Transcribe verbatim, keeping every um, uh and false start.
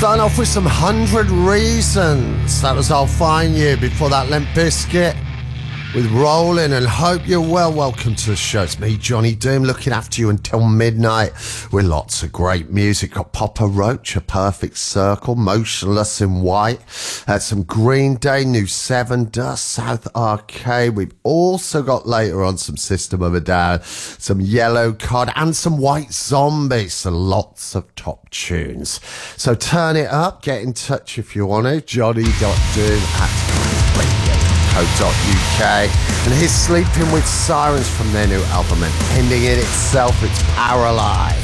Starting off with some Hundred Reasons. That was I'll Find You. Before that, Limp Bizkit with Rollin', and hope you're well. Welcome to the show. It's me, Johnny Doom, looking after you until midnight with lots of great music. Got Papa Roach, A Perfect Circle, Motionless in White, had some Green Day, New Seven, Dust, South Arcade. We've also got later on some System of a Down, some Yellow Card, and some White Zombie. So lots of top tunes. So turn it up, get in touch if you want to. Johnny dot doom at radio co dot uk. And here's Sleeping with Sirens from their new album, and ending it itself, it's Paralyzed.